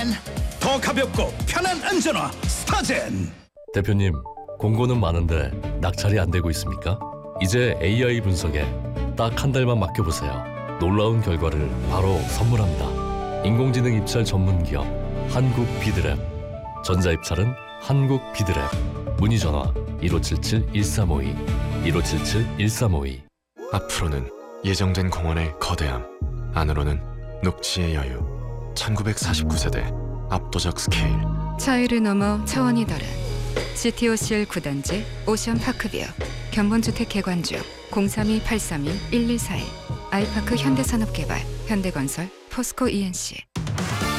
더 가볍고 편한 안전화 스타젠. 대표님, 공고는 많은데 낙찰이 안 되고 있습니까? 이제 AI 분석에 딱 한 달만 맡겨보세요. 놀라운 결과를 바로 선물합니다. 인공지능 입찰 전문 기업 한국 비드랩. 전자입찰은 한국 비드랩. 문의 전화 1577-1352 1577-1352. 앞으로는 예정된 공원의 거대함, 안으로는 녹지의 여유. 1949세대 압도적 스케일. 차이를 넘어 차원이 다른 CTOCL 9단지 오션파크뷰 견본주택 개관주 032-832-1141 아이파크 현대산업개발 현대건설 포스코 ENC